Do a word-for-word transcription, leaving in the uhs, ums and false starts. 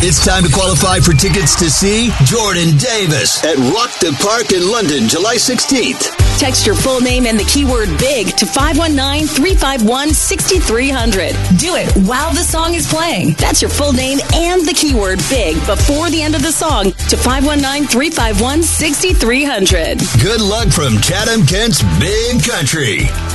It's time to qualify for tickets to see Jordan Davis at Rock the Park in London, July sixteenth. Text your full name and the keyword BIG to five one nine, three five one, six three zero zero. Do it while the song is playing. That's your full name and the keyword BIG before the end of the song to five one nine, three five one, six three zero zero. Good luck from Chatham, Kent's Big Country.